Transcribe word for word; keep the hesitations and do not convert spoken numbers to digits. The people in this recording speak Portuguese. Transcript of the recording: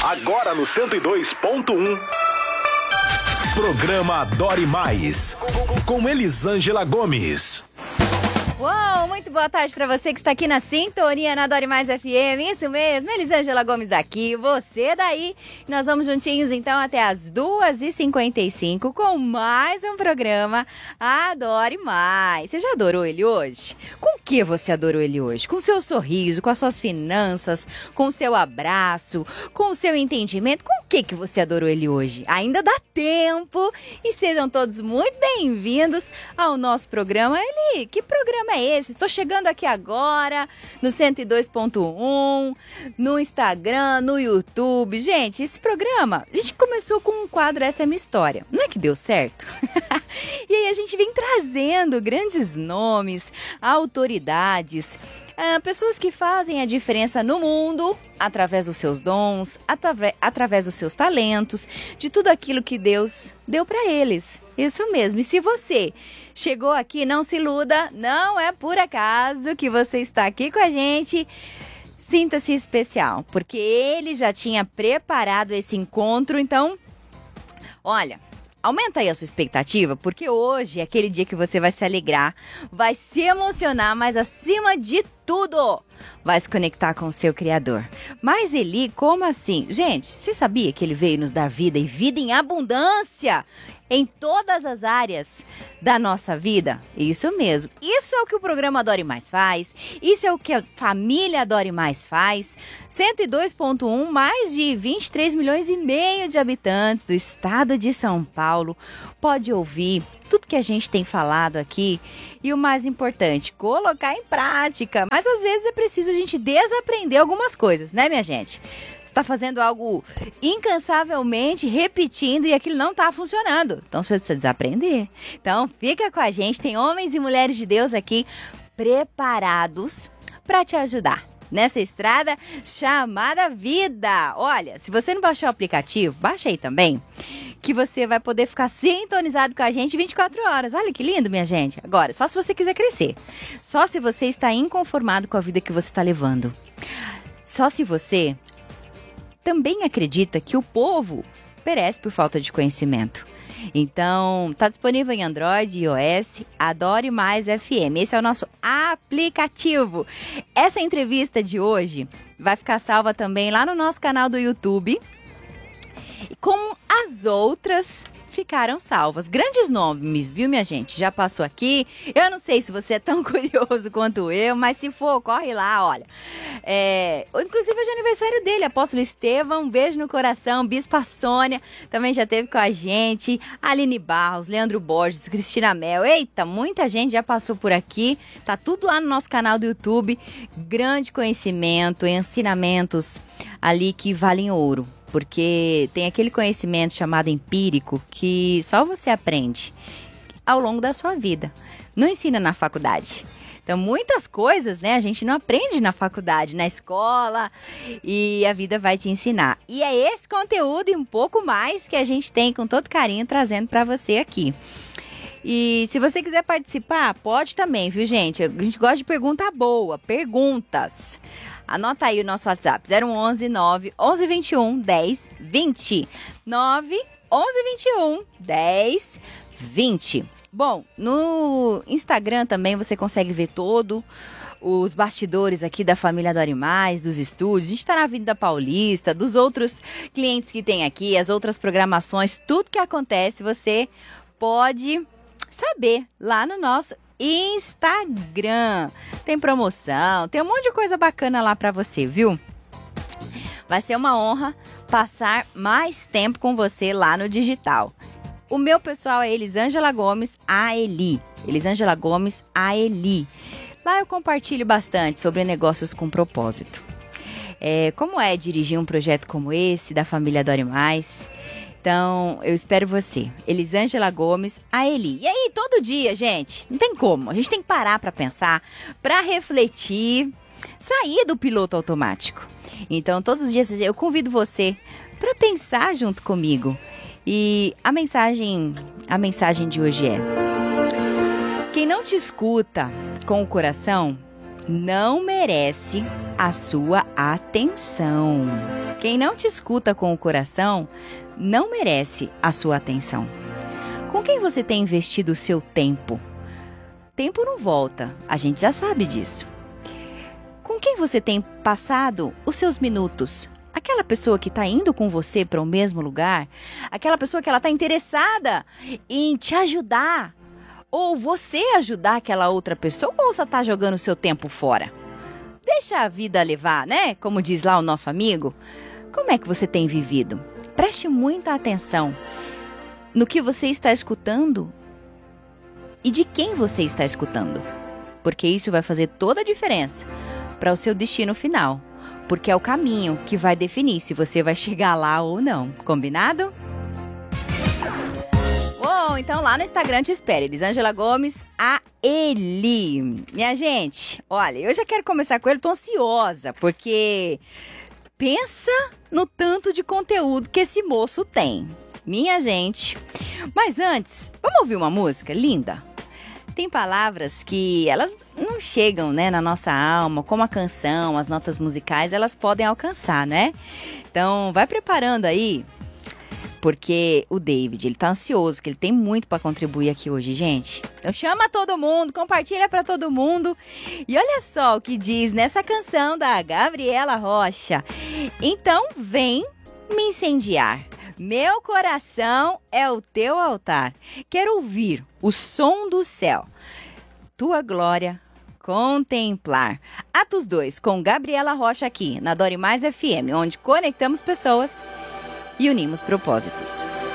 Agora no cento e dois ponto um. Programa Adore Mais, com Elisângela Gomes. Uou, muito boa tarde para você que está aqui na sintonia na Adore Mais F M. Isso mesmo, Elisângela Gomes daqui, você daí. Nós vamos juntinhos então até as duas e cinquenta e cinco com mais um programa Adore Mais. Você já adorou ele hoje? Com o que você adorou ele hoje? Com o seu sorriso, com as suas finanças, com o seu abraço, com o seu entendimento? Com o que, que você adorou ele hoje? Ainda dá tempo. E sejam todos muito bem-vindos ao nosso programa. Eli, que programa é esse? Estou chegando aqui agora no cento e dois ponto um, no Instagram, no YouTube. Gente, esse programa, a gente começou com um quadro Essa é Minha História. Não é que deu certo? E aí a gente vem trazendo grandes nomes, autoridades, Uh, pessoas que fazem a diferença no mundo através dos seus dons, atrave- através dos seus talentos, de tudo aquilo que Deus deu para eles. Isso mesmo. E se você chegou aqui, não se iluda, não é por acaso que você está aqui com a gente. Sinta-se especial, porque ele já tinha preparado esse encontro. Então, olha, aumenta aí a sua expectativa, porque hoje é aquele dia que você vai se alegrar, vai se emocionar, mas acima de tudo, vai se conectar com o seu Criador. Mas Eli, como assim? Gente, você sabia que ele veio nos dar vida e vida em abundância em todas as áreas da nossa vida? Isso mesmo. Isso é o que o programa Adore Mais faz. Isso é o que a família Adore Mais faz. cento e dois ponto um, mais de vinte e três milhões e meio de habitantes do estado de São Paulo pode ouvir tudo que a gente tem falado aqui e o mais importante, colocar em prática. Mas às vezes é preciso a gente desaprender algumas coisas, né, minha gente? Você está fazendo algo incansavelmente, repetindo e aquilo não está funcionando. Então você precisa desaprender. Então fica com a gente, tem homens e mulheres de Deus aqui preparados para te ajudar nessa estrada chamada vida. Olha, se você não baixou o aplicativo, baixa aí também, que você vai poder ficar sintonizado com a gente vinte e quatro horas. Olha que lindo, minha gente. Agora, só se você quiser crescer. Só se você está inconformado com a vida que você está levando. Só se você também acredita que o povo perece por falta de conhecimento. Então, tá disponível em Android e iOS, Adore Mais F M. Esse é o nosso aplicativo. Essa entrevista de hoje vai ficar salva também lá no nosso canal do YouTube. E como as outras ficaram salvas. Grandes nomes, viu, minha gente? Já passou aqui. Eu não sei se você é tão curioso quanto eu, mas se for, corre lá, olha. É, inclusive, hoje é aniversário dele, Apóstolo Estevão. Um beijo no coração. Bispa Sônia também já esteve com a gente. Aline Barros, Leandro Borges, Cristina Mel. Eita, muita gente já passou por aqui. Tá tudo lá no nosso canal do YouTube. Grande conhecimento, ensinamentos ali que valem ouro. Porque tem aquele conhecimento chamado empírico que só você aprende ao longo da sua vida. Não ensina na faculdade. Então, muitas coisas, né, a gente não aprende na faculdade, na escola, e a vida vai te ensinar. E é esse conteúdo e um pouco mais que a gente tem com todo carinho trazendo para você aqui. E se você quiser participar, pode também, viu, gente? A gente gosta de pergunta boa, perguntas. Anota aí o nosso WhatsApp, zero um um, nove um um, dois um, dez, vinte. nove um um, dois um, dez, vinte. Bom, no Instagram também você consegue ver todo os bastidores aqui da família Adore Mais, dos estúdios. A gente está na Avenida Paulista, dos outros clientes que tem aqui, as outras programações, tudo que acontece você pode saber lá no nosso Instagram. Tem promoção, tem um monte de coisa bacana lá pra você, viu? Vai ser uma honra passar mais tempo com você lá no digital. O meu pessoal é Elisângela Gomes, a Eli. Elisângela Gomes, a Eli. Lá eu compartilho bastante sobre negócios com propósito. É, como é dirigir um projeto como esse, da família Adore Mais? Então, eu espero você. Elisângela Gomes, a Eli. E aí, todo dia, gente, não tem como. A gente tem que parar para pensar, para refletir, sair do piloto automático. Então, todos os dias eu convido você para pensar junto comigo. E a mensagem, a mensagem de hoje é: quem não te escuta com o coração, não merece a sua atenção. Quem não te escuta com o coração não merece a sua atenção. Com quem você tem investido o seu tempo? Tempo não volta, a gente já sabe disso. Com quem você tem passado os seus minutos? Aquela pessoa que está indo com você para o mesmo lugar? Aquela pessoa que ela está interessada em te ajudar? Ou você ajudar aquela outra pessoa, ou você está jogando o seu tempo fora? Deixa a vida levar, né? Como diz lá o nosso amigo. Como é que você tem vivido? Preste muita atenção no que você está escutando e de quem você está escutando. Porque isso vai fazer toda a diferença para o seu destino final. Porque é o caminho que vai definir se você vai chegar lá ou não. Combinado? Bom, então lá no Instagram te espere, Elisângela Gomes, a Eli. Minha gente, olha, eu já quero começar com ele, tô ansiosa, porque pensa no tanto de conteúdo que esse moço tem. Minha gente. Mas antes, vamos ouvir uma música linda? Tem palavras que elas não chegam, né, na nossa alma, como a canção, as notas musicais, elas podem alcançar, né? Então, vai preparando aí. Porque o David, ele tá ansioso, que ele tem muito para contribuir aqui hoje, gente. Então chama todo mundo, compartilha para todo mundo. E olha só o que diz nessa canção da Gabriela Rocha. Então vem me incendiar. Meu coração é o teu altar. Quero ouvir o som do céu. Tua glória contemplar. Atos dois com Gabriela Rocha aqui na Dore Mais F M, onde conectamos pessoas e unimos propósitos.